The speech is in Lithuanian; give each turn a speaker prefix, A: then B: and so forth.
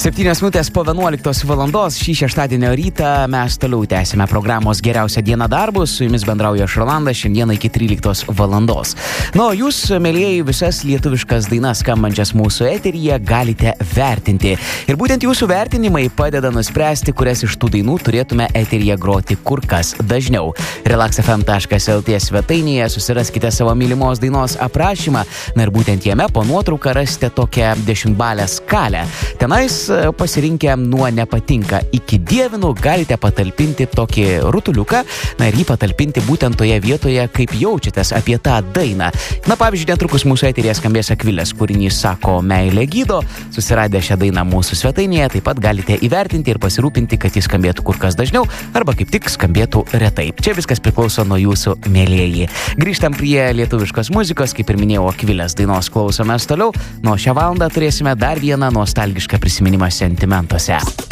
A: 7:07 po 11 valandos šį šeštadienio rytą mes toliau tęsime programos Geriausia diena darbus. Su jumis bendrauja Šarlandas šiandieną iki 13 valandos. Na, o jūs, mėlyjeji, visas lietuviškas dainas skambančias mūsų eteryje galite vertinti. Ir būtent jūsų vertinimai padeda nuspręsti, kurias iš tų dainų turėtume eteryje groti kur kas dažniau. relaxfm.lt svetainėje susiraskite savo mylimos dainos aprašymą. Na ir būtent jame po nuotrauką rasite tokią 10-balę skalę. Tenais pasirinkę nuo nepatinka iki dievinu galite patalpinti tokį rutuliuką, na ir jį patalpinti būtent toje vietoje, kaip jaučiatės apie tą dainą. Na, pavyzdžiui, netrukus mūsų eteryje skambės Akvilės kūrinys Sako meilė gydo. Susiradę šią dainą mūsų svetainėje, taip pat galite įvertinti ir pasirūpinti, kad jis skambėtų kur kas dažniau, arba kaip tik skambėtų retai. Čia viskas priklauso nuo jūsų, mėlyjeji. Grįžtam prie lietuviškos muzikos, kaip ir minėjau, Akvilės dainos klausomės toliau. Nuo šią valandą turėsime dar vieną nostalgišką prisiminimą sentimentuose.